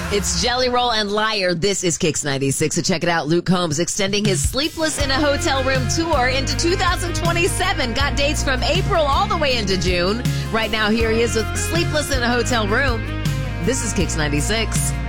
It's Jelly Roll and Liar. This is Kicks 96. So check it out. Luke Combs extending his Sleepless in a Hotel Room tour into 2027. Got dates from April all the way into June. Right now, here he is with Sleepless in a Hotel Room. This is Kicks 96.